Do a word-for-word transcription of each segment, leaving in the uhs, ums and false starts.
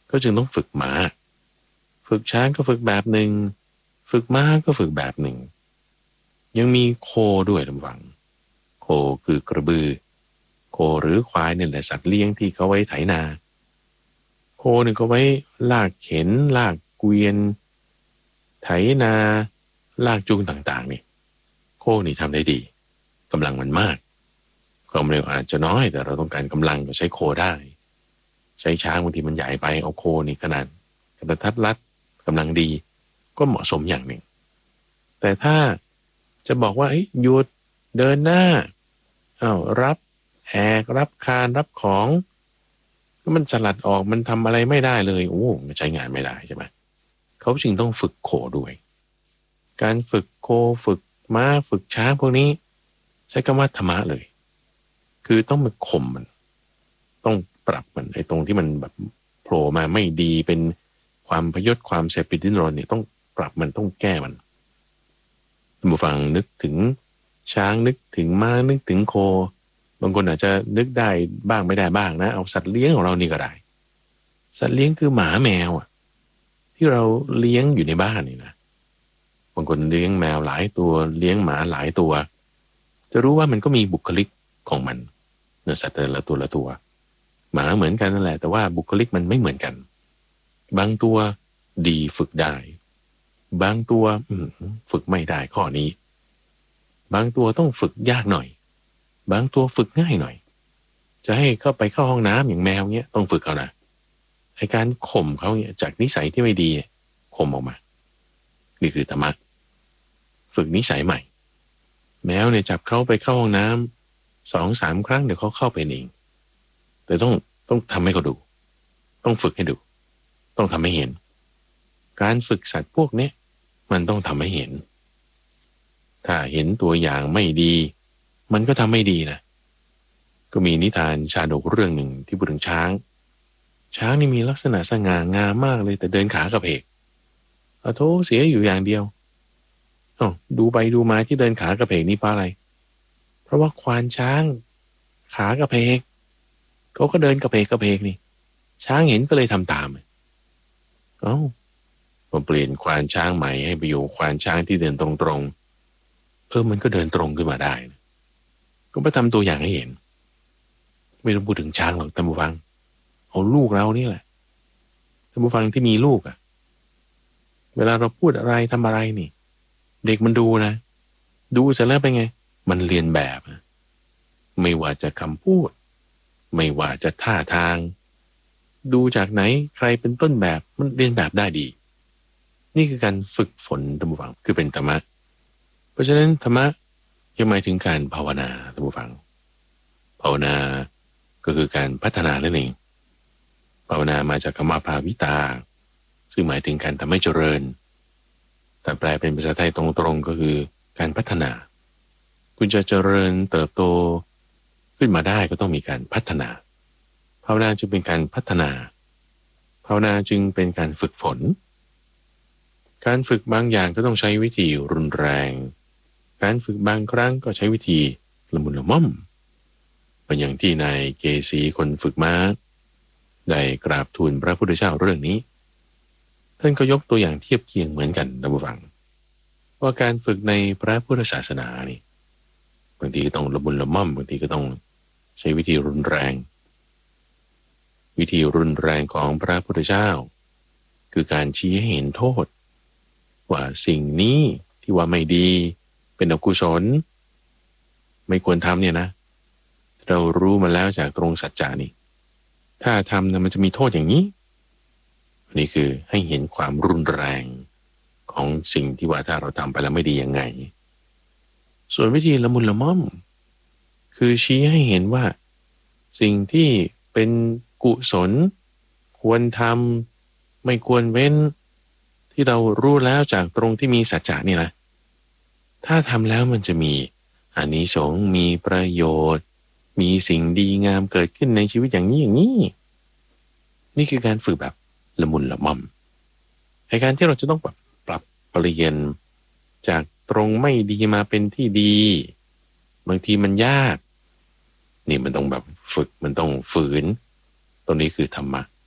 ก็จึงต้องฝึกม้าฝึกช้างก็ฝึกแบบหนึ่งฝึกม้าก็ฝึกแบบหนึ่งยังมีโคด้วยลำวังโคคือกระบือโคหรือควายเนี่ยแหละสัตว์เลี้ยงที่เขาไว้ไถนาโคเนี่ยก็ไว้ลากเข็นลากเกวียนไถนาลากจูงต่างๆนี่โคนี่ทำได้ดีกำลังมันมากความเร็วอาจจะน้อยแต่เราต้องการกำลังก็ใช้โคได้ใช้ช้างบางทีมันใหญ่ไปเอาโคนี่ขนาดกระทัดรัดกำลังดีก็เหมาะสมอย่างหนึ่งแต่ถ้าจะบอกว่าหยุดเดินหน้าอ้าวรับแอกรับคานรับของมันสลัดออกมันทำอะไรไม่ได้เลยโอ้มันใช้งานไม่ได้ใช่ไหมเขาจึงต้องฝึกโคด้วยการฝึกโคฝึกม้าฝึกช้างพวกนี้ใช้คำว่าธรรมะเลยคือต้องมาข่มมันต้องปรับมันไอ้ตรงที่มันแบบโผล่มาไม่ดีเป็นความพยศความแสบปิดดิ้นรนเนี่ยต้องปรับมันต้องแก้มันท่านผู้ฟังนึกถึงช้างนึกถึงม้านึกถึงโคบางคนอาจจะนึกได้บ้างไม่ได้บ้างนะเอาสัตว์เลี้ยงของเรานี่ก็ได้สัตว์เลี้ยงคือหมาแมวอ่ะที่เราเลี้ยงอยู่ในบ้านนี่นะบางคนเลี้ยงแมวหลายตัวเลี้ยงหมาหลายตัวจะรู้ว่ามันก็มีบุคลิกของมันเนื้อสัตว์แต่ละตัวละตัวหมาเหมือนกันนั่นแหละแต่ว่าบุคลิกมันไม่เหมือนกันบางตัวดีฝึกได้บางตัวฝึกไม่ได้ข้อนี้บางตัวต้องฝึกยากหน่อยบางตัวฝึกง่ายหน่อยจะให้เข้าไปเข้าห้องน้ำอย่างแมวเนี้ยต้องฝึกเอานะไอ้การข่มเขาเนี่ยจากนิสัยที่ไม่ดีข่มออกมานี่คือธรรมะฝึกนิสัยใหม่แมวเนี่ยจับเขาไปเข้าห้องน้ำสองสามครั้งเดี๋ยวเขาเข้าไปเองแต่ต้องต้องทำให้เขาดูต้องฝึกให้ดูต้องทำให้เห็นการฝึกสัตว์พวกนี้มันต้องทำให้เห็นถ้าเห็นตัวอย่างไม่ดีมันก็ทำไม่ดีนะก็มีนิทานชาดกเรื่องหนึ่งที่พูดถึงช้างช้างนี่มีลักษณะสง่างามมากเลยแต่เดินขากระเพกเอาโธ่เสียอยู่อย่างเดียวอ๋อดูไปดูมาที่เดินขากระเพกนี่เพราะอะไรเพราะว่าควานช้างขากระเพกเขาก็เดินกระเพกกระเพกนี่ช้างเห็นก็เลยทำตามเอ้าพอเปลี่ยนควานช้างใหม่ให้ไปอยู่ควานช้างที่เดินตรงๆเออมันก็เดินตรงขึ้นมาได้นะก็ไปทำตัวอย่างให้เห็นไม่ต้องพูดถึงช้างหรอกท่านผู้ฟังเอาลูกเรานี่แหละท่านผู้ฟังที่มีลูกอ่ะเวลาเราพูดอะไรทำอะไรนี่เด็กมันดูนะดูเสร็จแล้วเป็นไงมันเรียนแบบไม่ว่าจะคำพูดไม่ว่าจะท่าทางดูจากไหนใครเป็นต้นแบบมันเรียนแบบได้ดีนี่คือการฝึกฝนท่านผู้ฟังคือเป็นธรรมะเพราะฉะนั้นธรรมะยังหมายถึงการภาวนาท่านผู้ฟังภาวนาก็คือการพัฒนานั่นเองภาวนามาจากคำว่าภาวิตาซึ่งหมายถึงการทำให้เจริญแต่แปลเป็นภาษาไทยตรงๆก็คือการพัฒนาคุณจะเจริญเติบโตขึ้นมาได้ก็ต้องมีการพัฒนาภาวนาจึงเป็นการพัฒนาภาวนาจึงเป็นการฝึกฝนการฝึกบางอย่างก็ต้องใช้วิธีรุนแรงการฝึกบางครั้งก็ใช้วิธีละมุนละม่อมเป็นอย่างที่นายเกษีคนฝึกม้าได้กราบทูลพระพุทธเจ้าเรื่องนี้ท่านก็ยกตัวอย่างเทียบเคียงเหมือนกันท่านผู้ฟังว่าการฝึกในพระพุทธศาสนานี่บางทีก็ต้องละมุนละม่อมบางทีก็ต้องใช้วิธีรุนแรงวิธีรุนแรงของพระพุทธเจ้าคือการชี้ให้เห็นโทษว่าสิ่งนี้ที่ว่าไม่ดีเป็นอกุศลไม่ควรทำเนี่ยนะเรารู้มาแล้วจากตรงสัจจานี่ถ้าทำนะมันจะมีโทษอย่างนี้นี่คือให้เห็นความรุนแรงของสิ่งที่ว่าถ้าเราทำไปแล้วไม่ดียังไงส่วนวิธีละมุนละม่อมคือชี้ให้เห็นว่าสิ่งที่เป็นกุศลควรทำไม่ควรเว้นที่เรารู้แล้วจากตรงที่มีสัจจะนี่นะถ้าทำแล้วมันจะมีอานิสงส์มีประโยชน์มีสิ่งดีงามเกิดขึ้นในชีวิตอย่างนี้อย่างนี้นี่คือการฝึกแบบละมุนละม่อมในการที่เราจะต้องปรับปรับเปลี่ยนจากตรงไม่ดีมาเป็นที่ดีบางทีมันยากนี่มันต้องแบบฝึกมันต้องฝืนตรงนี้คือธรรมะ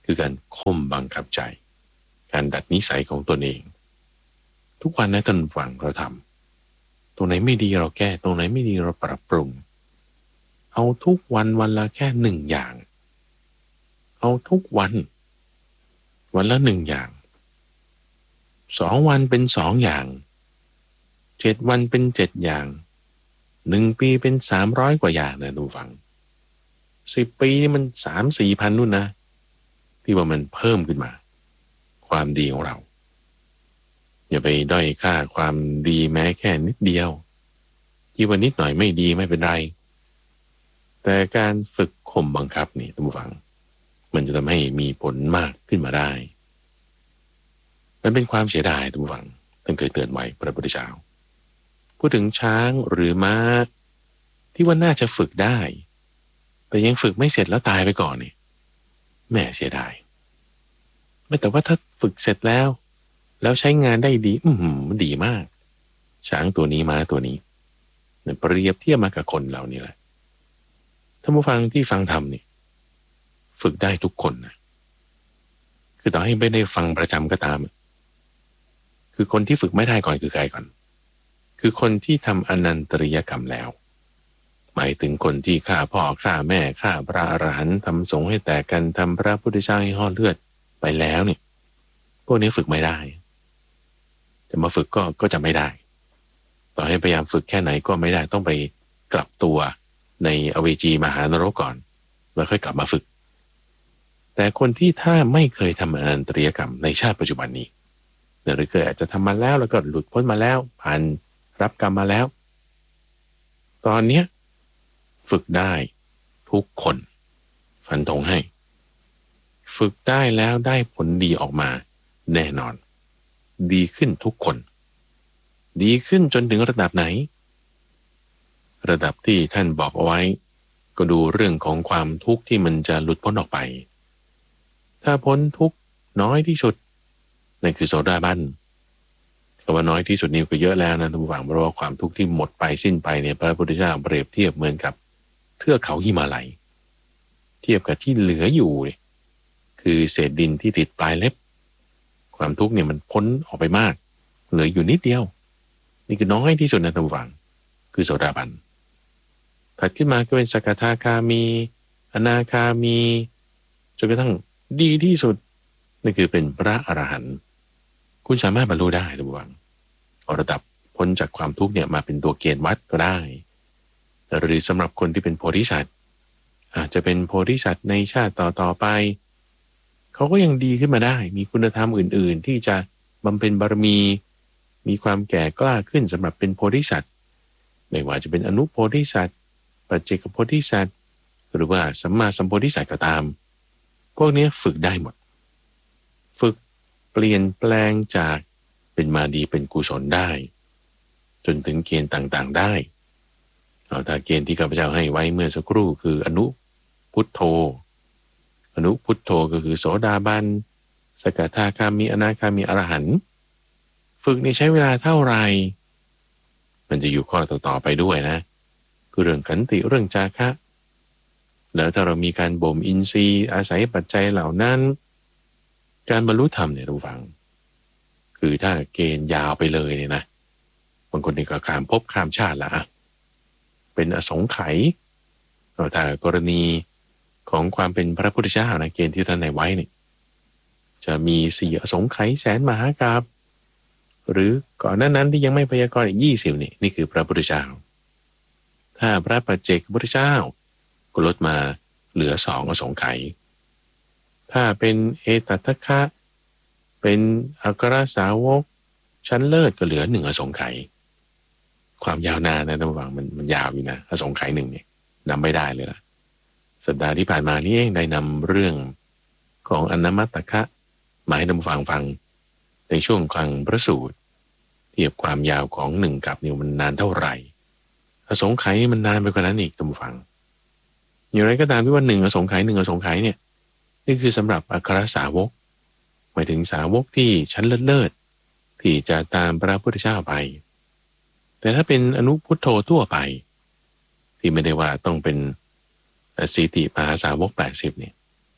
คือการข่มบังคับใจการดัดนิสัยของตนเองทุกวันนะท่านฟังเราทำตรงไหนไม่ดีเราแก้ตรงไหนไม่ดีเราปรับปรุงเอาทุกวันวันละแค่หนึ่งอย่างเอาทุกวันวันละหนึ่งอย่างสองวันเป็นสองอย่างเจ็ดวันเป็นเจ็ดอย่างหนึ่งปีเป็นสามร้อยกว่าอย่างนะดูฟังสิบปีนี่มันสามสี่พันนู่นนะที่ว่ามันเพิ่มขึ้นมาความดีของเราอย่าไปด้อยค่าความดีแม้แค่นิดเดียวคิดว่านิดหน่อยไม่ดีไม่เป็นไรแต่การฝึกข่มบังคับนี่ท่านผู้ฟังมันจะทำให้มีผลมากขึ้นมาได้มันเป็นความเสียดายท่านผู้ฟังท่านเคยเตือนไว้พระพุทธเจ้าพูดถึงช้างหรือม้าที่ว่าน่าจะฝึกได้แต่ยังฝึกไม่เสร็จแล้วตายไปก่อนนี่แม่เสียดายไม่แต่ว่าถ้าฝึกเสร็จแล้วแล้วใช้งานได้ดีอืมมันดีมากช้างตัวนี้ม้าตัวนี้เนี่ยเปรียบเทียบมากับคนเรานี่แหละท่านผู้ฟังที่ฟังธรรมนี่ฝึกได้ทุกคนนะคือต่อให้ไม่ได้ฟังประจำก็ตามคือคนที่ฝึกไม่ได้ก่อนคือใครก่อนคือคนที่ทำอนันตริยกรรมแล้วหมายถึงคนที่ฆ่าพ่อฆ่าแม่ฆ่าพระอรหันต์ทำสงฆ์ให้แตกกันทำพระพุทธเจ้าให้ห่อเลือดไปแล้วเนี่ยพวกนี้ฝึกไม่ได้จะมาฝึกก็ก็จะไม่ได้ต่อให้พยายามฝึกแค่ไหนก็ไม่ได้ต้องไปกลับตัวในอเวจีมหานรกก่อนแล้วค่อยกลับมาฝึกแต่คนที่ถ้าไม่เคยทำอนันตริยกรรมในชาติปัจจุบันนี้หรือเคยอาจจะทำมาแล้วแล้วก็หลุดพ้นมาแล้วผ่านรับกรรมมาแล้วตอนเนี้ยฝึกได้ทุกคนฟันธงให้ฝึกได้แล้วได้ผลดีออกมาแน่นอนดีขึ้นทุกคนดีขึ้นจนถึงระดับไหนระดับที่ท่านบอกเอาไว้ก็ดูเรื่องของความทุกข์ที่มันจะหลุดพ้นออกไปถ้าพ้นทุกข์น้อยที่สุดนั่นคือโสดาบันคำว่าน้อยที่สุดนี่ก็เยอะแล้วนะท่านผู้ฟังเพราะว่าความทุกข์ที่หมดไปสิ้นไปเนี่ยพระพุทธเจ้าเปรียบเทียบเหมือนกับเทือกเขาหิมาลัยเทียบกับที่เหลืออยู่คือเศษดินที่ติดปลายเล็บความทุกข์เนี่ยมันพ้นออกไปมากเหลืออยู่นิดเดียวนี่คือน้อยที่สุดนะท่านผู้ฟังคือโสดาบันถัดขึ้นมาก็เป็นสกทาคามีอนาคามีจนกระทั่งดีที่สุดนั่นคือเป็นพระอรหันต์คุณสามารถบรรลุได้ท่านผู้ฟังเอาระดับพ้นจากความทุกข์เนี่ยมาเป็นตัวเกณฑ์วัดก็ได้หรือสำหรับคนที่เป็นโพธิสัตว์อาจจะเป็นโพธิสัตว์ในชาติต่อๆไปเขาก็ยังดีขึ้นมาได้มีคุณธรรมอื่นๆที่จะบำเพ็ญบารมีมีความแก่กล้าขึ้นสำหรับเป็นโพธิสัตว์ไม่ว่าจะเป็นอนุโพธิสัตว์ปัจเจกโพธิสัตว์หรือว่าสัมมาสัมโพธิสัตว์ก็ตามพวกนี้ฝึกได้หมดฝึกเปลี่ยนแปลงจากเป็นมาดีเป็นกุศลได้จนถึงเกณฑ์ต่างๆได้เอาถ้าเกณฑ์ที่ข้าพเจ้าให้ไว้เมื่อสักครู่คืออนุพุทโธอนุพุทโธก็คือโสดาบันสกทาคามีอนาคามีอรหันต์ฝึกในใช้เวลาเท่าไหร่มันจะอยู่ข้อต่อๆไปด้วยนะคือเรื่องขันติเรื่องจาคะแล้วถ้าเรามีการบ่มอินทรีย์อาศัยปัจจัยเหล่านั้นการบรรลุธรรมเนี่ยทุกฝังคือถ้าเกณฑ์ยาวไปเลยเนี่ยนะบางคนนี่ก็ข้ามภพข้ามชาติละเป็นอสงไขยถ้ากรณีของความเป็นพระพุทธเจ้านะเกณฑ์ที่ท่านในไว้เนี่ยจะมีสี่อสงไขยแสนมหากาพย์หรือก่อนหน้านั้นที่ยังไม่พยากรณ์อีกยี่สิบนี่นี่คือพระพุทธเจ้าถ้าพระปัจเจกพุทธเจ้าก็ลดมาเหลือสองอสงไขยถ้าเป็นเอตัทคะเป็นอัครสาวกชั้นเลิศก็เหลือหนึ่งอสงไขยความยาวนานนะท่านผู้ฟังมันมันยาวอยู่นะอสงไขยหนึ่งเนี่ยนำไม่ได้เลยล่ะสัปดาห์ที่ผ่านมานี้เองได้นำเรื่องของอนัมมัตตคะมาให้ท่านผู้ฟังฟังในช่วงกลางพระสูตรเทียบความยาวของหนึ่งกับเนี่ยมันนานเท่าไหร่อสงไขยมันนานไปกว่านั้นอีกท่านผู้ฟังอย่างไรก็ตามที่ว่าหนึ่งอสงไขยหนึ่งอสงไขยเนี่ยนี่คือสำหรับอัครสาวกหมายถึงสาวกที่ชั้นเลิศๆที่จะตามพระพุทธเจ้าไปแต่ถ้าเป็นอนุพุทโธทั่วไปที่ไม่ได้ว่าต้องเป็นสีติมหาสาวกแปดสิบเนี่ย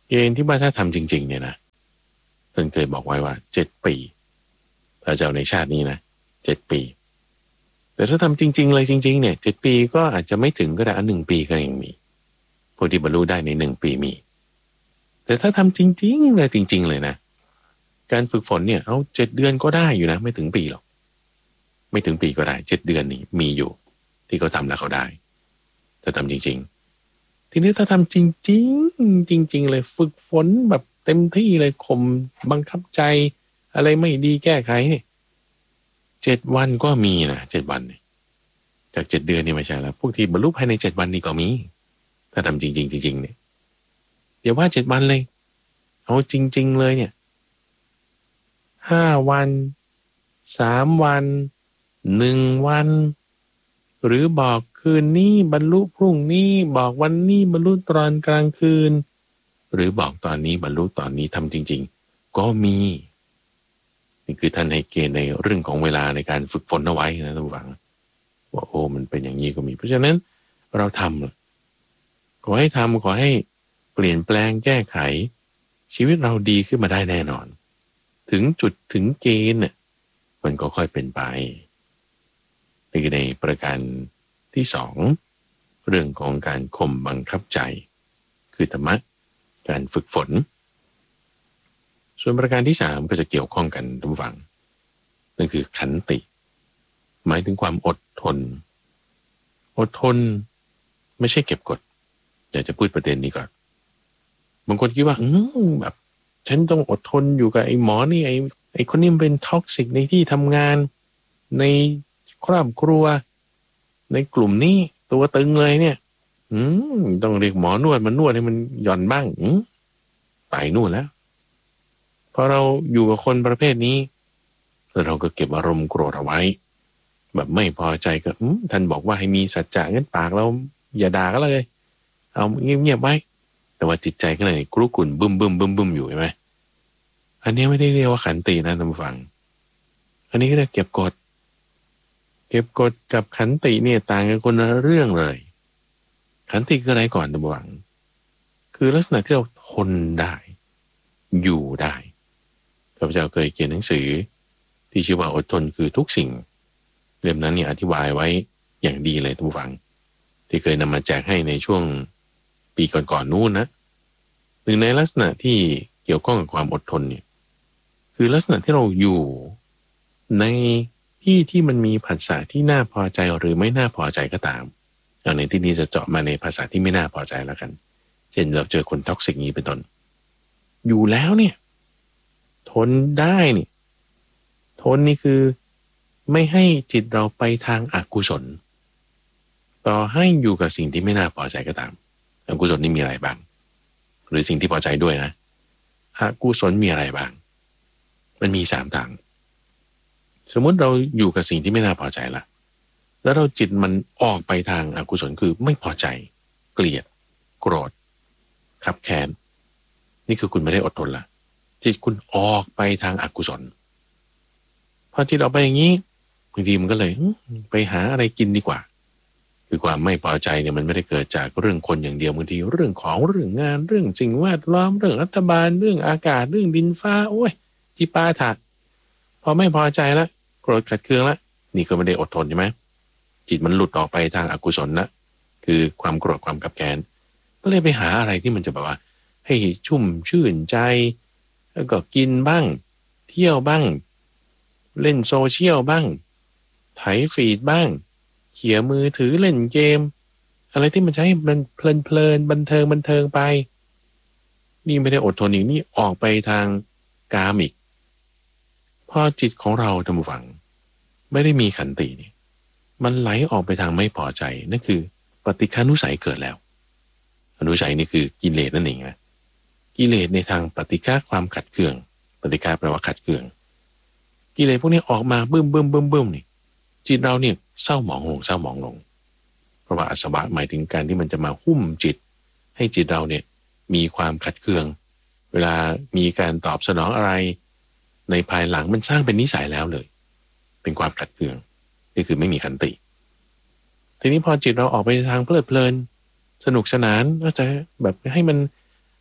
เกณฑ์ที่ว่าถ้าทำจริงๆเนี่ยนะท่านเคยบอกไว้ว่าเจ็ดปีถ้าจะเอาในชาตินี้นะเจ็ดปีแต่ถ้าทำจริงๆเลยจริงๆเนี่ยเจ็ดปีก็อาจจะไม่ถึงก็ได้อันหนึ่งปีก็ยังมีผู้ที่บรรลุได้ในหนึ่งปีมีแต่ถ้าทำจริงๆเลยจริงๆเลยนะการฝึกฝนเนี่ยเอาเจ็ดเดือนก็ได้อยู่นะไม่ถึงปีหรอกไม่ถึงปีก็ได้เจ็ดเดือนนี่มีอยู่ที่เขาทำแล้วเขาได้ถ้าทำจริงๆทีนี้ถ้าทำจริงๆจริงๆเลยฝึกฝนแบบเต็มที่เลยข่มบังคับใจอะไรไม่ดีแก้ไขเนี่ยเจ็ดวันก็มีนะเจ็ดวันเนี่ยจากเจ็ดเดือนนี่ไม่ใช่แล้วพวกที่บรรลุภายในเจ็ดวันนี่ก็มีถ้าทำจริงๆจริงๆเนี่ยเดี๋ยวว่าเจ็ดวันเลยเอาจริงๆเลยเนี่ยห้าวันสามวันหนึ่งวันหรือบอกคืนนี้บรรลุพรุ่งนี้บอกวันนี้บรรลุตอนกลางคืนหรือบอกตอนนี้บรรลุตอนนี้ทำจริงๆก็มีนี่คือท่านให้เกณฑ์ในเรื่องของเวลาในการฝึกฝนเอาไว้นะท่านผู้ฟังว่าโอ้มันเป็นอย่างนี้ก็มีเพราะฉะนั้นเราทำขอให้ทำขอให้เปลี่ยนแปลงแก้ไขชีวิตเราดีขึ้นมาได้แน่นอนถึงจุดถึงเกณฑ์เนี่ยมันก็ค่อยเป็นไปนี่คือในประการที่สองเรื่องของการข่มบังคับใจคือธรรมะการฝึกฝนส่วนประการที่สามก็จะเกี่ยวข้องกันทุกฝั่งนั่นคือขันติหมายถึงความอดทนอดทนไม่ใช่เก็บกดอยากจะพูดประเด็นนี้ก่อนบางคนคิดว่าอืมแบบฉันต้องอดทนอยู่กับไอ้หมอนี่ไอ้ไอ้คนนี้มันเป็นท็อกซิกในที่ทำงานในครอบครัวในกลุ่มนี้ตัวตึงเลยเนี่ยอืมต้องเรียกหมอนวดมานวดให้มันหย่อนบ้างอืมไปนู่นแล้วพอเราอยู่กับคนประเภทนี้แล้วเราก็เก็บอารมณ์โกรธเอาไว้แบบไม่พอใจก็อืมท่านบอกว่าให้มีสัจจะงั้นปากเราอย่าด่าก็เลยเอาเงียบๆไว้แต่ว่าจิตใจก็เลยกรุกรุ่นบึ้มบึ้มบึ้มบึ้มอยู่ใช่ไหมอันนี้ไม่ได้เรียกว่าขันตินะท่านผู้ฟังอันนี้ก็เรียกเก็บกดเก็บกดกับขันติเนี่ยต่างกันคนละเรื่องเลยขันติคืออะไรก่อนท่านผู้ฟังคือลักษณะที่เราทนได้อยู่ได้ข้าพเจ้าเคยเขียนหนังสือที่ชื่อว่าอดทนคือทุกสิ่งเล่มนั้นเนี่ยอธิบายไว้อย่างดีเลยท่านผู้ฟังที่เคยนำมาแจกให้ในช่วงปีก่อนๆนู้นนะหนึ่งในลักษณะที่เกี่ยวข้องกับความอดทนเนี่ยคือลักษณะที่เราอยู่ในที่ที่มันมีภาษาที่น่าพอใจหรือไม่น่าพอใจก็ตามอย่างในที่นี้จะเจาะมาในภาษาที่ไม่น่าพอใจแล้วกันเช่นเราเจอคนท็อกซิกนี้เป็นต้นอยู่แล้วเนี่ยทนได้นี่ทนนี่คือไม่ให้จิตเราไปทางอกุศลต่อให้อยู่กับสิ่งที่ไม่น่าพอใจก็ตามอกุศลนี่มีอะไรบ้างหรือสิ่งที่พอใจด้วยนะอกุศลมีอะไรบ้างมันมีสามทางสมมติเราอยู่กับสิ่งที่ไม่น่าพอใจละแล้วเราจิตมันออกไปทางอกุศลคือไม่พอใจเกลียดโกรธขับแค้นนี่คือคุณไม่ได้อดทนละจิตคุณออกไปทางอกุศลพอจิตออกไปอย่างนี้บางทีมันก็เลยไปหาอะไรกินดีกว่าคือความไม่พอใจเนี่ยมันไม่ได้เกิดจากเรื่องคนอย่างเดียวบางทีเรื่องของเรื่องงานเรื่องสิ่งแวดล้อมเรื่องรัฐบาลเรื่องอากาศเรื่องดินฟ้าโอ้ยจิปาถะพอไม่พอใจแล้วโกรธขัดเคืองแล้วนี่ก็ไม่ได้อดทนใช่ไหมจิตมันหลุดออกไปทางอกุศลนะคือความโกรธความขับแค้นก็เลยไปหาอะไรที่มันจะแบบว่าให้ชุ่มชื่นใจแล้วก็กินบ้างเที่ยวบ้างเล่นโซเชียลบ้างไถฟีดบ้างเขี่ยมือถือเล่นเกมอะไรที่มันจะให้มันเพลินเพลินบันเทิงบันเทิงไปนี่ไม่ได้อดทนอีกนี่ออกไปทางกามอีกพอจิตของเราท่านผู้ฟังไม่ได้มีขันตินี่มันไหลออกไปทางไม่พอใจนั่นคือปฏิฆานุสัยเกิดแล้วอนุสัยนี่คือกิเลสนั่นเองนะกิเลสในทางปฏิฆาความขัดเคืองปฏิฆาแปลว่าขัดเคืองกิเลสพวกนี้ออกมาบึ้มบึ้มบึ้มบึ้มนี่จิตเราเนี่ยเศร้าหมองลงเศร้าหมองลงเพราะว่าอาสวะหมายถึงการที่มันจะมาหุ้มจิตให้จิตเราเนี่ยมีความขัดเคืองเวลามีการตอบสนองอะไรในภายหลังมันสร้างเป็นนิสัยแล้วเลยเป็นความขัดเคืองนี่คือไม่มีขันติทีนี้พอจิตเราออกไปทางเพลิดเพลินสนุกสนานก็จะแบบให้มัน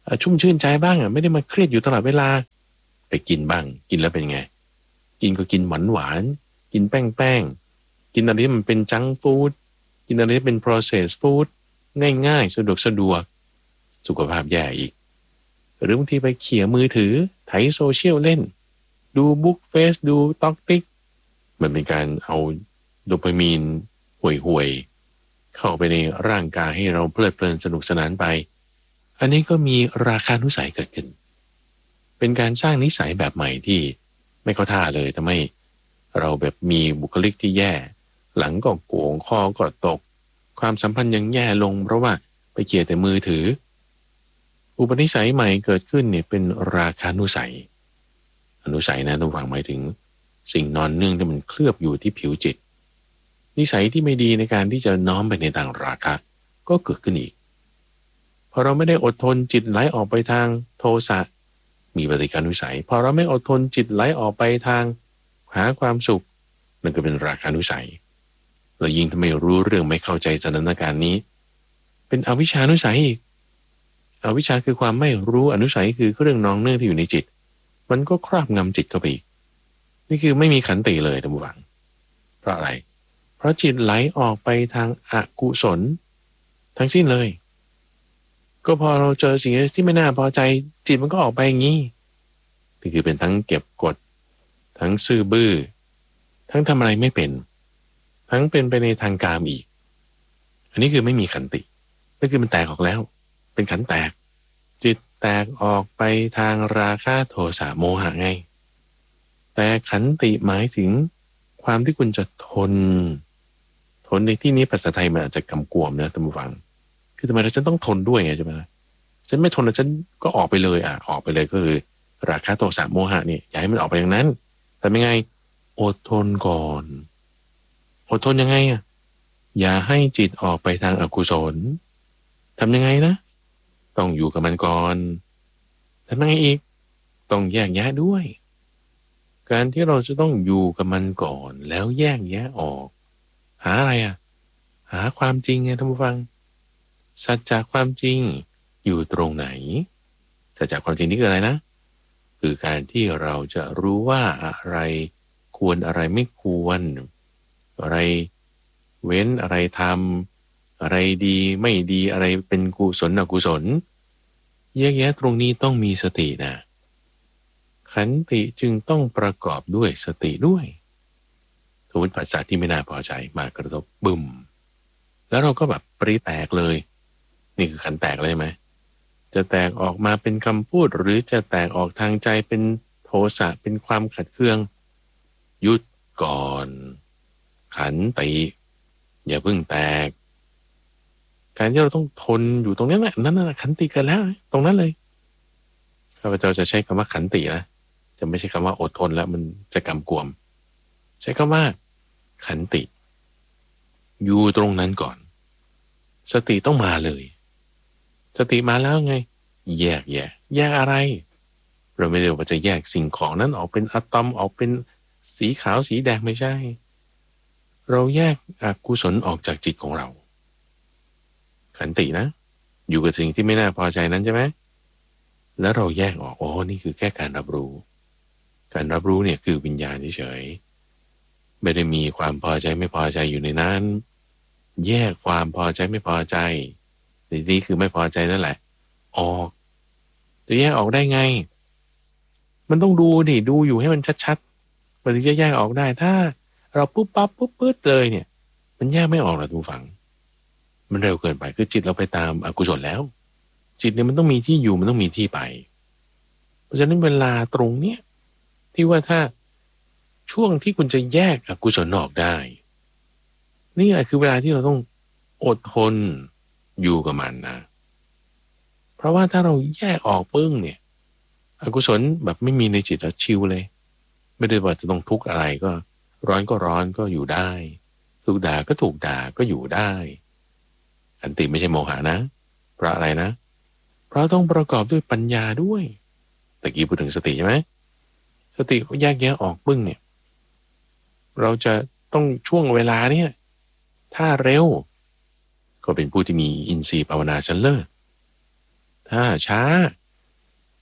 ชุ่มชื่นใจบ้างอ่ะไม่ได้มาเครียดอยู่ตลอดเวลาไปกินบ้างกินแล้วเป็นไงกินก็กินหวานหวานกินแป้งแป้งกินอะไรที่มันเป็นจังก์ฟู้ดกินอะไรที่เป็น processed food ง่ายๆสะดวกสะดวกสุขภาพแย่อีกหรือบางทีไปเขี่ยมือถือไถโซเชียลเล่นดูบุ๊กเฟซดูต็อกติ๊กมันเป็นการเอาโดปามีนห่วยๆเข้าไปในร่างกายให้เราเพลิดเพลินสนุกสนานไปอันนี้ก็มีราคานุสัยเกิดขึ้นเป็นการสร้างนิสัยแบบใหม่ที่ไม่เข้าท่าเลยทำให้เราแบบมีบุคลิกที่แย่หลังก็โก่งคอก็ตกความสัมพันธ์ยังแย่ลงเพราะว่าไปเกี่ยแต่มือถืออุปนิสัยใหม่เกิดขึ้นเนี่ยเป็นราคานุสัยอนุสัยนะต้องฟังหมายถึงสิ่งนอนเนื่องที่มันเคลือบอยู่ที่ผิวจิตนิสัยที่ไม่ดีในการที่จะน้อมไปในทางราคะก็เกิดขึ้นอีกพอเราไม่ได้อดทนจิตไหลออกไปทางโทสะมีปฏิฆานุสัยพอเราไม่อดทนจิตไหลออกไปทางหาความสุขนั่นก็เป็นราคานุสัยแล้วยิ่งถ้าไม่รู้เรื่องไม่เข้าใจสถานการณ์นี้เป็นอวิชชานุสัยอีกอวิชชาคือความไม่รู้อนุสัยคือเครื่องนองเนื่องที่อยู่ในจิตมันก็ครอบงำจิตเข้าไปอีกนี่คือไม่มีขันติเลยท่านผู้ฟังเพราะอะไรเพราะจิตไหลออกไปทางอกุศลทั้งสิ้นเลยก็พอเราเจอสิ่งที่ไม่น่าพอใจจิตมันก็ออกไปอย่างนี้นี่คือเป็นทั้งเก็บกดทั้งซื่อบื้อทั้งทำอะไรไม่เป็นทั้งเป็นไปในทางกามอีกอันนี้คือไม่มีขันตินั่นคือมันแตกออกแล้วเป็นขันแตกจิตแตกออกไปทางราคะโทสะโมหะไงแต่ขันติหมายถึงความที่คุณจะทนทนในที่นี้ภาษาไทยมันอาจจะกำกวมนะท่านผู้ฟังคือทำไมเราฉันต้องทนด้วยไงใช่ไหมฉันไม่ทนแล้วฉันก็ออกไปเลยอ่ะออกไปเลยก็คือราคะโทสะโมหะเนี่ยอย่าให้มันออกไปอย่างนั้นแต่ไม่ไงอดทนก่อนอดทนยังไงอ่ะอย่าให้จิตออกไปทางอกุศลทำยังไงนะต้องอยู่กับมันก่อนทำยังไงอีกต้องแยกแยะด้วยการที่เราจะต้องอยู่กับมันก่อนแล้วแยกแยะออกหาอะไรอ่ะหาความจริงไงท่านผู้ฟังสัจจะความจริงอยู่ตรงไหนสัจจะความจริงนี่คืออะไรนะคือการที่เราจะรู้ว่าอะไรควรอะไรไม่ควรอะไรเว้นอะไรทำอะไรดีไม่ดีอะไรเป็นกุศลอกุศลแยกแยะตรงนี้ต้องมีสตินะขันติจึงต้องประกอบด้วยสติด้วยสมมติภาษาที่ไม่น่าพอใจมากระทบบึ้มแล้วเราก็แบบปริแตกเลยนี่คือขันแตกเลยไหมจะแตกออกมาเป็นคำพูดหรือจะแตกออกทางใจเป็นโทสะเป็นความขัดเคืองหยุดก่อนขันติอย่าเพิ่งแตกการที่เราต้องทนอยู่ตรงนี้แหละนั่นน่ะขันติกันแล้วตรงนั้นเลยข้าพเจ้าจะใช้คำว่าขันตินะจะไม่ใช่คำว่าอดทนแล้วมันจะกำกวมใช้คำว่าขันติอยู่ตรงนั้นก่อนสติต้องมาเลยสติมาแล้วไงแยกแยะแยกอะไรเราไม่ได้ว่าจะแยกสิ่งของนั้นออกเป็นอะตอมออกเป็นสีขาวสีแดงไม่ใช่เราแยกอกุศลออกจากจิตของเราขันตินะอยู่กับสิ่งที่ไม่น่าพอใจนั้นใช่ไหมแล้วเราแยกออกอ๋อนี่คือแค่การรับรู้การรับรู้เนี่ยคือวิญญาณเฉยๆไม่ได้มีความพอใจไม่พอใจอยู่ในนั้นแยกความพอใจไม่พอใจนี่คือไม่พอใจนั่นแหละออกจะแยกออกได้ไงมันต้องดูดิดูอยู่ให้มันชัดๆมันถึงจะแยกออกได้ถ้าเราปุ๊บปั๊บปุ๊บปึ๊ดเลยเนี่ยมันแยกไม่ออกหรอกทุกฝังมันเร็วเกินไปคือจิตเราไปตามอกุศลแล้วจิตเนี่ยมันต้องมีที่อยู่มันต้องมีที่ไปเพราะฉะนั้นเวลาตรงเนี้ยที่ว่าถ้าช่วงที่คุณจะแยกอกุศลออกได้นี่แหละคือเวลาที่เราต้องอดทนอยู่กับมันนะเพราะว่าถ้าเราแยกออกปึ้งเนี่ยอกุศลแบบไม่มีในจิตแล้วชิลเลยไม่ได้ว่าจะต้องทุกข์อะไรก็ร้อนก็ร้อนก็อยู่ได้ถูกด่าก็ถูกด่าก็อยู่ได้ขันติไม่ใช่โมหะนะเพราะอะไรนะเพราะต้องประกอบด้วยปัญญาด้วยตะกี้พูดถึงสติใช่ไหมสติแยกแยะออกปึ้งเนี่ยเราจะต้องช่วงเวลาเนี่ยถ้าเร็วก็เป็นผู้ที่มีอินทรีย์ภาวนาชั้นเลิศถ้าช้า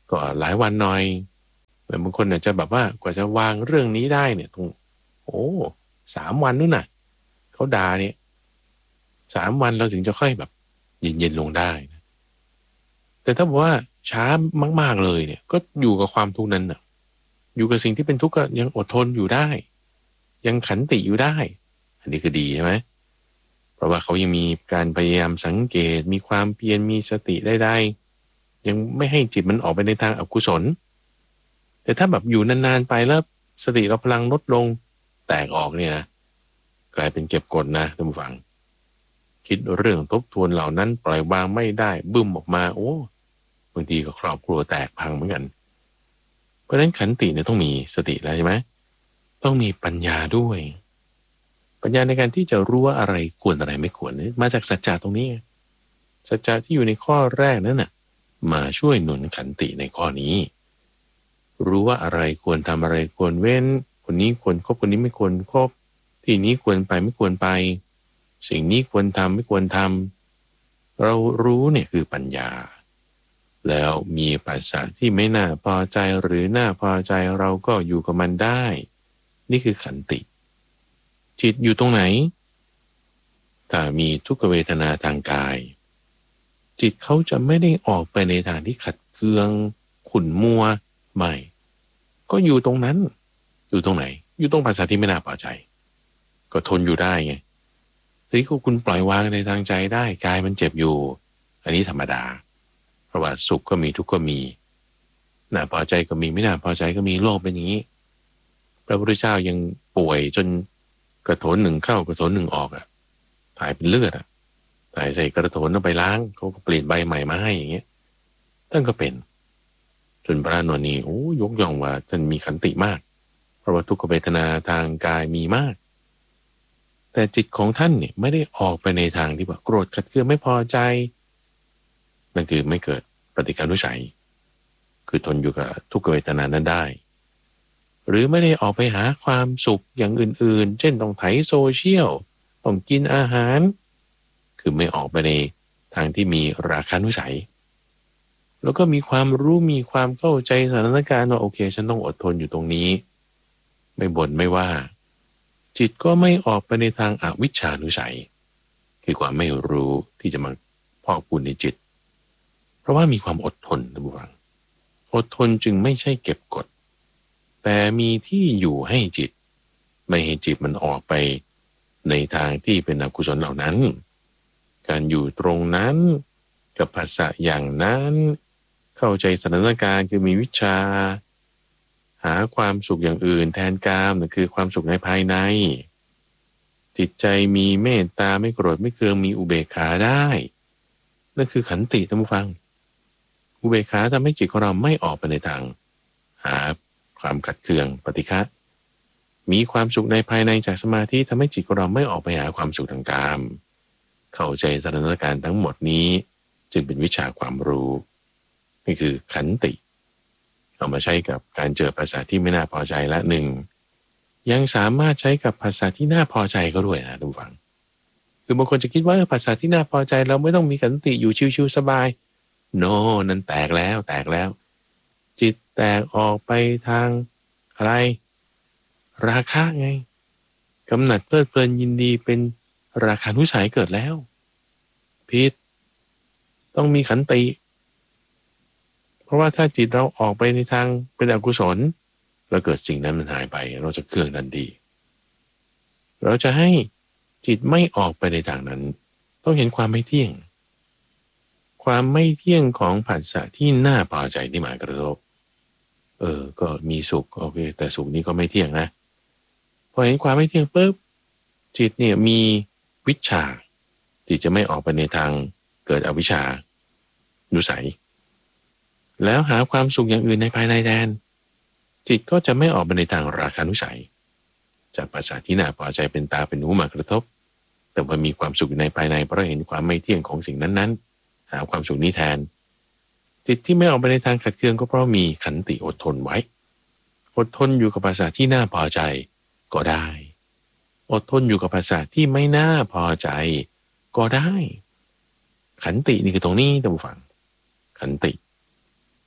ก็หลายวันหน่อยแต่บางคนอาจจะแบบว่ากว่าจะวางเรื่องนี้ได้เนี่ยต้องโอ้สามวันนู่นน่ะเขาด่าเนี่ยสามวันเราถึงจะค่อยแบบเย็นๆลงได้นะแต่ถ้าบอกว่าช้ามากๆเลยเนี่ยก็อยู่กับความทุกข์นั้นน่ะอยู่กับสิ่งที่เป็นทุกข์ก็ยังอดทนอยู่ได้ยังขันติอยู่ได้อันนี้คือดีใช่ไหมเพราะว่าเขายังมีการพยายามสังเกตมีความเพียรมีสติได้ๆยังไม่ให้จิตมันออกไปในทางอกุศลแต่ถ้าแบบอยู่นานๆไปแล้วสติเราพลังลดลงแตกออกเนี่ยนะกลายเป็นเก็บกดนะท่านผู้ฟังคิดเรื่องทบทวนเหล่านั้นปล่อยวางไม่ได้บึ้มออกมาโอ้บางทีก็ครอบครัวแตกพังเหมือนกันเพราะฉะนั้นขันติเนี่ยต้องมีสติแล้วใช่ไหมต้องมีปัญญาด้วยปัญญาในการที่จะรู้ว่าอะไรควรอะไรไม่ควรนี่มาจากสัจจะตรงนี้สัจจะที่อยู่ในข้อแรกนั้นน่ะมาช่วยหนุนขันติในข้อนี้รู้ว่าอะไรควรทำอะไรควรเว้นคนนี้ควรคบคนนี้ไม่ควรคบที่นี้ควรไปไม่ควรไปสิ่งนี้ควรทำไม่ควรทำเรารู้เนี่ยคือปัญญาแล้วมีภาษาที่ไม่น่าพอใจหรือน่าพอใจเราก็อยู่กับมันได้นี่คือขันติจิตอยู่ตรงไหนถ้ามีทุกขเวทนาทางกายจิตเขาจะไม่ได้ออกไปในทางที่ขัดเคืองขุ่นมัวไม่ก็อยู่ตรงนั้นอยู่ตรงไหนอยู่ตรงภาษาที่ไม่น่าพอใจก็ทนอยู่ได้ไงทีนี้คุณปล่อยวางในทางใจได้กายมันเจ็บอยู่อันนี้ธรรมดาเพราะว่าสุขก็มีทุกข์ก็มีน่าพอใจก็มีไม่น่าพอใจก็มีโลกเป็นอย่างนี้พระพุทธเจ้ายังป่วยจนกระโถนหนึ่งเข้ากระโถนหนึ่งออกอ่ะถ่ายเป็นเลือดอ่ะถ่ายใส่กระโถนเอาไปล้างเขาก็เปลี่ยนใบใหม่มาให้อย่างเงี้ยท่านก็เป็นจนพระนวลนี่โอ้ยกย่องว่าท่านมีขันติมากเพราะว่าทุกขเวทนาทางกายมีมากแต่จิตของท่านเนี่ยไม่ได้ออกไปในทางที่ว่าโกรธขัดเคืองไม่พอใจนั่นคือไม่เกิดปฏิฆานุสัยคือทนอยู่กับทุกขเวทนานั้นได้หรือไม่ได้ออกไปหาความสุขอย่างอื่นๆเช่นต้องไถโซเชียลต้องกินอาหารคือไม่ออกไปในทางที่มีราคะนุสัยแล้วก็มีความรู้มีความเข้าใจสถานการณ์ว่าโอเคฉันต้องอดทนอยู่ตรงนี้ไม่บ่นไม่ว่าจิตก็ไม่ออกไปในทางอวิชชานุสัยคือความไม่รู้ที่จะมาพอกพูนในจิตเพราะว่ามีความอดทนนะบุฟังอดทนจึงไม่ใช่เก็บกดแต่มีที่อยู่ให้จิตไม่ให้จิตมันออกไปในทางที่เป็นอกุศลเหล่านั้นการอยู่ตรงนั้นกับภาษาอย่างนั้นเข้าใจสถานการณ์คือมีวิชาหาความสุขอย่างอื่นแทนกามนั่นคือความสุขในภายในจิตใจมีเมตตาไม่โกรธไม่เคืองมีอุเบกขาได้นั่นคือขันติท่านผู้ฟังอุเบกขาทำให้จิตของเราไม่ออกไปในทางหาความขัดเคืองปฏิฆะมีความสุขในภายในจากสมาธิทำให้จิตของเราไม่ออกไปหาความสุขทางกามเข้าใจสถานการณ์ทั้งหมดนี้จึงเป็นวิชาความรู้นี่คือขันติเอามาใช้กับการเจอภาษาที่ไม่น่าพอใจละหนึ่งยังสามารถใช้กับภาษาที่น่าพอใจก็ด้วยนะทุกฝังคือบางคนจะคิดว่าภาษาที่น่าพอใจเราไม่ต้องมีขันติอยู่ชิวๆสบายโน no, นั่นแตกแล้วแตกแล้วจิตแตกออกไปทางอะไรราคะไงกำหนัดเพลิดเพลินยินดีเป็นราคานุสัยเกิดแล้วผิดต้องมีขันติเพราะว่าถ้าจิตเราออกไปในทางเป็นอกุศลแล้วเกิดสิ่งนั้นมันหายไปเราจะเคืองทันทีเราจะให้จิตไม่ออกไปในทางนั้นต้องเห็นความไม่เที่ยงความไม่เที่ยงของผัสสะที่น่าพอใจที่มากระทบเออก็มีสุขโอเคแต่สุขนี้ก็ไม่เที่ยงนะพอเห็นความไม่เที่ยงปุ๊บจิตเนี่ยมีวิชชาจิตจะไม่ออกไปในทางเกิดอวิชชานุสัยแล้วหาความสุขอย่างอื่นในภายในแทนจิตก็จะไม่ออกไปในทางราคานุสัยจากภาษาที่น่าพอใจเป็นตาเป็นหูมากระทบแต่ว่ามีความสุขในภายในเพราะเห็นความไม่เที่ยงของสิ่งนั้นๆหาความสุขนี้แทนจิตที่ไม่ออกไปในทางขัดเคืองก็เพราะมีขันติอดทนไว้อดทนอยู่กับภาษาที่น่าพอใจก็ได้อดทนอยู่กับภาษาที่ไม่น่าพอใจก็ได้ขันตินี่คือตรงนี้ท่านผู้ฟังขันติ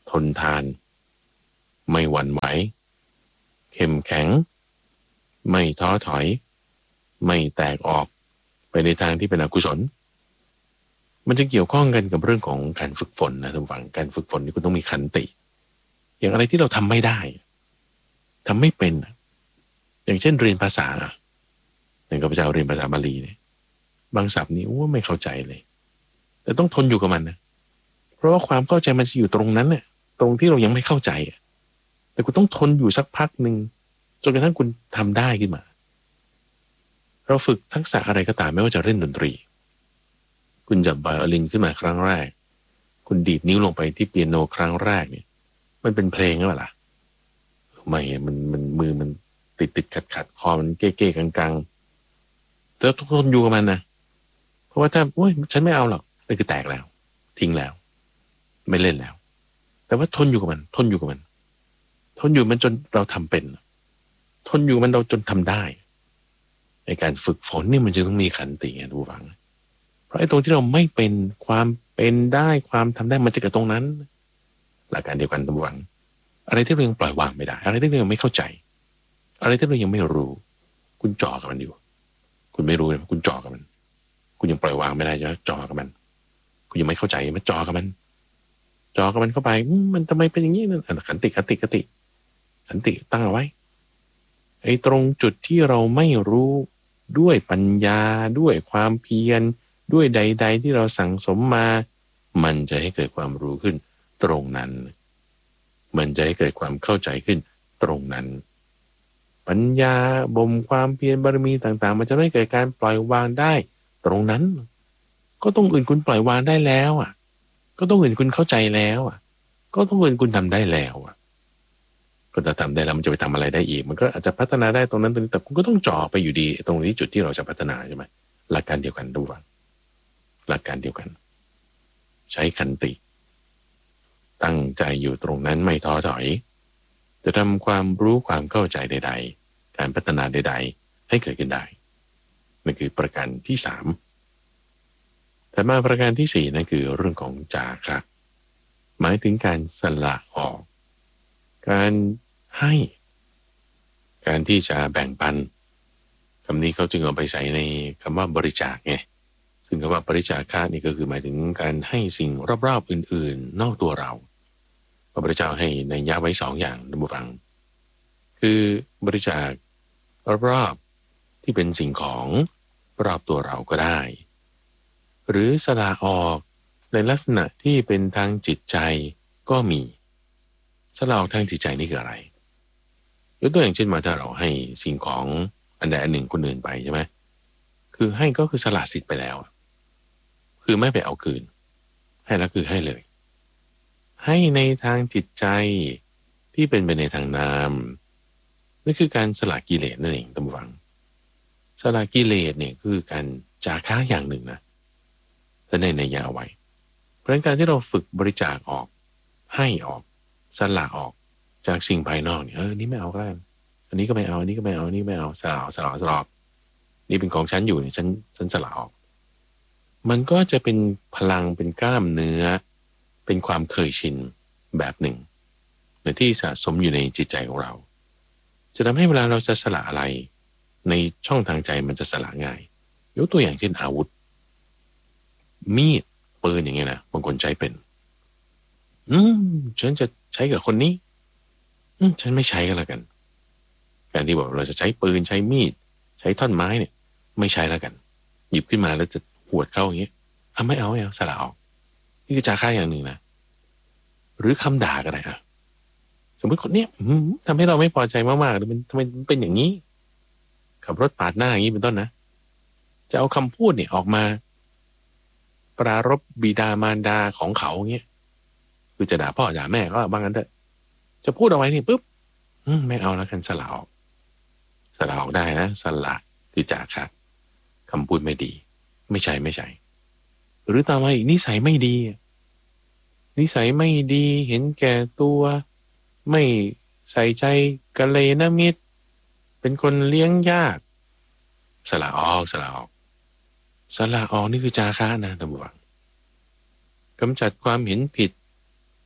ทนทานไม่หวั่นไหวเข้มแข็งไม่ท้อถอยไม่แตกออกไปในทางที่เป็นอกุศลมันจะเกี่ยวข้องกันกับเรื่องของการฝึกฝนนะท่านฟังการฝึกฝนนี่คุณต้องมีขันติอย่างอะไรที่เราทำไม่ได้ทำไม่เป็นอย่างเช่นเรียนภาษาอย่างข้าพเจ้าเรียนภาษาบาลีเนี่ยบางศัพท์นี่ว่าไม่เข้าใจเลยแต่ต้องทนอยู่กับมันนะเพราะว่าความเข้าใจมันจะอยู่ตรงนั้นเนี่ยตรงที่เรายังไม่เข้าใจแต่คุณต้องทนอยู่สักพักหนึ่งจนกระทั่งคุณทำได้ขึ้นมาเราฝึกทักษะอะไรก็ตามไม่ว่าจะเล่นดนตรีคุณจับไวโอลินขึ้นมาครั้งแรกคุณดีดนิ้วลงไปที่เปียโนครั้งแรกเนี่ยมันเป็นเพลงหรือเปล่าไม่มันมันมือมันติดติดขัดขัดคอมันเก้เก้กังกังจะทุกคนอยู่กับมันนะเพราะว่าถ้าโอ้ยฉันไม่เอาหรอกนั่นคือแตกแล้วทิ้งแล้วไม่เล่นแล้วแต่ว่าทนอยู่กับมันทนอยู่กับมันทนอยู่มันจนเราทำเป็นทนอยู่มันเราจนทำได้ในการฝึกฝนนี่มันจะต้องมีขันติไงดูฟังเพราะไอ้ตรงที่เราไม่เป็นความเป็นได้ความทำได้มันจะเกิดตรงนั้นหลักการเดียวกันดูฟังอะไรที่เรายังปล่อยวางไม่ได้อะไรที่เรายังไม่เข้าใจอะไรที่เรายังไม่รู้คุณจ่อกับมันอยู่คุณไม่รู้เลยคุณจ่อกับมันคุณยังปล่อยวางไม่ได้ใช่ไหมจ่อกับมันคุณยังไม่เข้าใจมันจ่อกับมันจ่อกับมันเข้าไปมันทำไมเป็นอย่างนี้นั่นขันติขันติขันติขันติตั้งเอาไว้ไอ้ตรงจุดที่เราไม่รู้ด้วยปัญญาด้วยความเพียรด้วยใดๆที่เราสั่งสมมามันจะให้เกิดความรู้ขึ้นตรงนั้นมันจะให้เกิดความเข้าใจขึ้นตรงนั้นปัญญาบ่มความเพียรบารมีต่างๆมันจะไม่เกิดการปล่อยวางได้ตรงนั้นก็ต้องอื่นคุณปล่อยวางได้แล้วอ่ะก็ต้องอื่นคุณเข้าใจแล้วอ่ะก็ต้องอื่นคุณทำได้แล้วอ่ะก็จะทำได้แล้วมันจะไปทำอะไรได้อีกมันก็อาจจะพัฒนาได้ตรงนั้นตรงนี้แต่คุณก็ต้องจ่อไปอยู่ดีตรงนี้จุดที่เราจะพัฒนาใช่ไหมหลักการเดียวกันดูว่าหลักการเดียวกันใช้ขันติตั้งใจอยู่ตรงนั้นไม่ท้อถอยจะทำความรู้ความเข้าใจใดๆการพัฒนาใดๆให้เกิดขึ้นได้นั่นคือประการที่สามแต่มาประการที่สี่นั่นคือเรื่องของจาคะหมายถึงการสละออกการให้การที่จะแบ่งปันคำนี้เขาจึงเอาไปใส่ในคำว่าบริจาคไงซึ่งคำว่าบริจาคะนี่ก็คือหมายถึงการให้สิ่งรอบๆอื่นๆนอกตัวเราพระพุทธเจ้าให้ในยะไว้สองอย่างท่านผู้ฟังคือบริจาครอบๆที่เป็นสิ่งของรอบตัวเราก็ได้หรือสละออกในลักษณะที่เป็นทางจิตใจก็มีสละออกทางจิตใจนี่คืออะไรยกตัวอย่างเช่นมาถ้าเราให้สิ่งของอันใดอันหนึ่งคนอื่นไปใช่ไหมคือให้ก็คือสละสิทธิ์ไปแล้วคือไม่ไปเอาคืนให้แล้วคือให้เลยให้ในทางจิตใจที่เป็นไปในทางนามนั่นคือการสละกิเลสนั่นเองท่านผู้ฟังสละกิเลสเนี่ยคือการจาคะอย่างหนึ่งนะแต่ในในยาไว้เพราะการที่เราฝึกบริจาคออกให้ออกสละออกจากสิ่งภายนอกเนี่ยเออนี่ไม่เอาก็ได้อันนี้ก็ไม่เอาอันนี้ก็ไม่เอาอันนี้ไม่เอาสละออกสละออกสละออกนี่เป็นของฉันอยู่เนี่ยฉันฉันสละออกมันก็จะเป็นพลังเป็นกล้ามเนื้อเป็นความเคยชินแบบหนึ่งในที่สะสมอยู่ในจิตใจของเราจะทำให้เวลาเราจะสละอะไรในช่องทางใจมันจะสละง่ายยกตัวอย่างเช่นอาวุธมีดปืนอย่างเงี้ยนะบางคนใช้เป็นอืมฉันจะใช้กับคนนี้อืมฉันไม่ใช้ก็แล้วกันการที่บอกเราจะใช้ปืนใช้มีดใช้ท่อนไม้เนี่ยไม่ใช้แล้วกันหยิบขึ้นมาแล้วจะหวดเข้าอย่างเงี้ยอ่ะไม่เอาไม่เอาสละออกนี่คือจาค่าอย่างหนึ่งนะหรือคำด่าก็ได้อะสมมติคนเนี้ยทำให้เราไม่พอใจมากๆเลยมันทำไมมันเป็นอย่างนี้ขับรถปาดหน้าอย่างนี้เป็นต้นนะจะเอาคำพูดเนี่ยออกมาปรารภบิดามารดาของเขาเงี้ยคือจะด่าพ่อด่าแม่ก็บางอันเถอะจะพูดเอาไว้นี่ปุ๊บไม่เอาแล้วกันสละออกสละออกได้นะสละคือจาคะคำพูดไม่ดีไม่ใช่ไม่ใช่หรือต่อมาอีกนิสัยไม่ดีนิสัยไม่ดีเห็นแก่ตัวไม่ใส่ใจกัลยาณมิตรเป็นคนเลี้ยงยากสละออกสละออกสละออกนี่คือจาคะนะท่านผู้ฟังกำจัดความเห็นผิด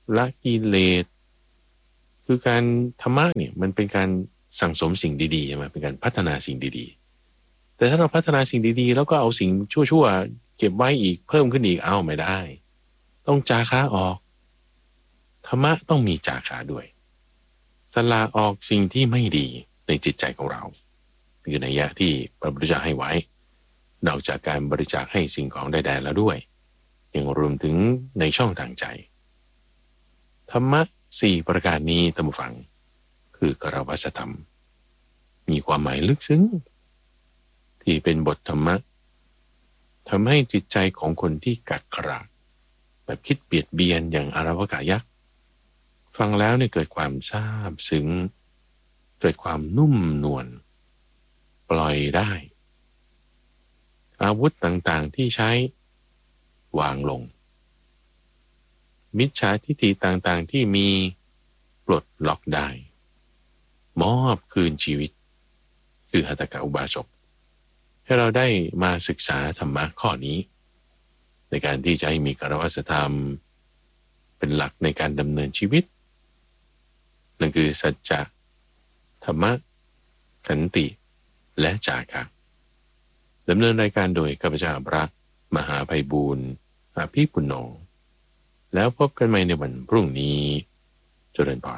ละกิเลสคือการธรรมะเนี่ยมันเป็นการสั่งสมสิ่งดีๆใช่ไหมเป็นการพัฒนาสิ่งดีๆแต่ถ้าเราพัฒนาสิ่งดีๆแล้วก็เอาสิ่งชั่วๆเก็บไว้อีกเพิ่มขึ้นอีกเอาไม่ได้ต้องจาคะออกธรรมะต้องมีจาคะด้วยสละออกสิ่งที่ไม่ดีในจิตใจของเราคือนัยยะที่พระพุทธเจ้าให้ไว้นอกจากการบริจาคให้สิ่งของใดๆแล้วด้วยยังรวมถึงในช่องทางใจธรรมะสี่ประการนี้ท่านผู้ฟังคือกรวัสธรรมมีความหมายลึกซึ้งที่เป็นบทธรรมะทำให้จิตใจของคนที่กัดกระแบบคิดเบียดเบียนอย่างอารวกายักษ์ฟังแล้วเนี่ยเกิดความซาบซึ้งเกิดความนุ่มนวลปล่อยได้อาวุธต่างๆที่ใช้วางลงมิจฉาทิฏฐิต่างๆที่มีปลดล็อกได้มอบคืนชีวิตคือหัตถกอุบาสกให้เราได้มาศึกษาธรรมะข้อนี้ในการที่จะให้มีกรวัสธรรมเป็นหลักในการดำเนินชีวิตนั่นคือสัจจะธรรมะขันติและจาคะดำเนินรายการโดยข้าพเจ้าพระมหาไพบูลย์อภิปุณโญแล้วพบกันใหม่ในวันพรุ่งนี้เจริญพร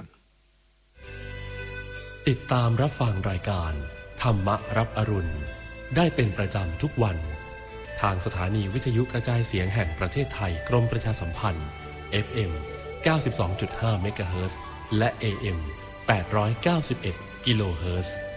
ติดตามรับฟังรายการธรรมรับอรุณได้เป็นประจำทุกวันทางสถานีวิทยุกระจายเสียงแห่งประเทศไทยกรมประชาสัมพันธ์ เอฟ เอ็ม เก้าสิบสองจุดห้า เมกะเฮิรตซ์และ เอ เอ็ม แปดร้อยเก้าสิบเอ็ด กิโลเฮิรตซ์